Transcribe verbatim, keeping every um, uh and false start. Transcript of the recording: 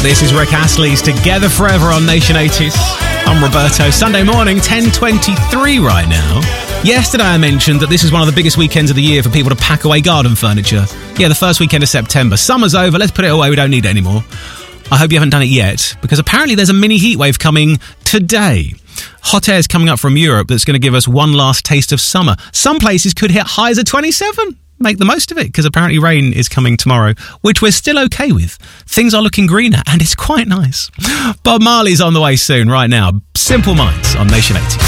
This is Rick Astley's Together Forever on Nation eighties. I'm Roberto. Sunday morning, ten twenty-three right now. Yesterday I mentioned that this is one of the biggest weekends of the year for people to pack away garden furniture. Yeah, the first weekend of September. Summer's over, let's put it away, we don't need it anymore. I hope you haven't done it yet, because apparently there's a mini heatwave coming today. Hot air's coming up from Europe that's going to give us one last taste of summer. Some places could hit highs of twenty-seven. Make the most of it, because apparently rain is coming tomorrow, which we're still okay with. Things are looking greener, and it's quite nice. Bob Marley's on the way soon, right now. Simple Minds on Nation eighty.